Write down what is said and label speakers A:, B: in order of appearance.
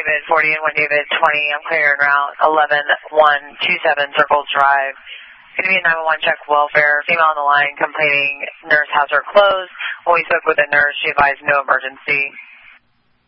A: David 40 and 1 David 20. I'm clear en route 11127 Circles Drive. Going to be a 911 check welfare. Female on the line complaining nurse has her closed. When we spoke with the nurse, she advised no emergency.